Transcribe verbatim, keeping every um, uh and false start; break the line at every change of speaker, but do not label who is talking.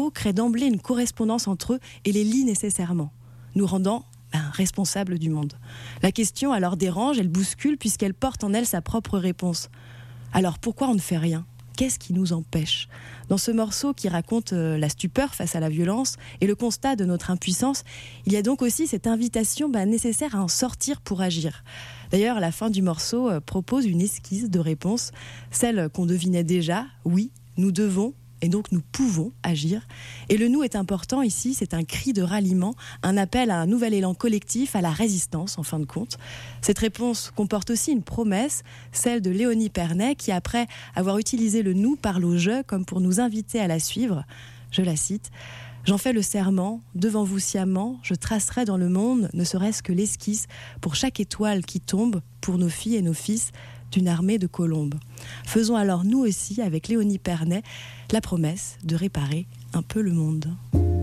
mots créent d'emblée une correspondance entre eux et les lient nécessairement, nous rendant ben, responsables du monde. La question alors dérange, elle bouscule puisqu'elle porte en elle sa propre réponse. Alors pourquoi on ne fait rien ? Qu'est-ce qui nous empêche ? Dans ce morceau qui raconte euh, la stupeur face à la violence et le constat de notre impuissance, il y a donc aussi cette invitation ben, nécessaire à en sortir pour agir. D'ailleurs, la fin du morceau euh, propose une esquisse de réponse, celle qu'on devinait déjà, oui, nous devons, et donc nous pouvons agir. Et le nous est important ici, c'est un cri de ralliement, un appel à un nouvel élan collectif, à la résistance en fin de compte. Cette réponse comporte aussi une promesse, celle de Léonie Pernet, qui après avoir utilisé le nous parle au je comme pour nous inviter à la suivre. Je la cite. « J'en fais le serment, devant vous sciemment, je tracerai dans le monde, ne serait-ce que l'esquisse, pour chaque étoile qui tombe, pour nos filles et nos fils, d'une armée de colombes. » Faisons alors nous aussi, avec Léonie Pernet, la promesse de réparer un peu le monde.